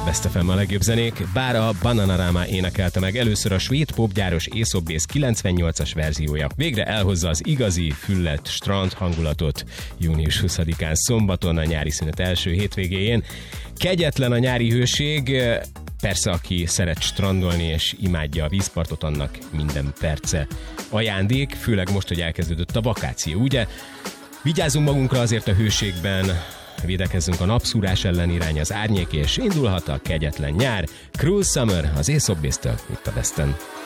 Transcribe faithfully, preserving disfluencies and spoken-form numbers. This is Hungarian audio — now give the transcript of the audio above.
Best ef em a legjobb zenék, bár a Bananarama énekelte meg először a svéd popgyáros Aesop Base kilencvennyolcas verziója. Végre elhozza az igazi, füllett strand hangulatot június huszadikán szombaton a nyári szünet első hétvégéjén. Kegyetlen a nyári hőség, persze aki szeret strandolni és imádja a vízpartot, annak minden perce ajándék, főleg most, hogy elkezdődött a vakáció, ugye? Vigyázzunk magunkra azért a hőségben, védekezzünk a napszúrás ellen, irány az árnyék, és indulhat a kegyetlen nyár. Cruel Summer az Aesop Base-től itt a Besten.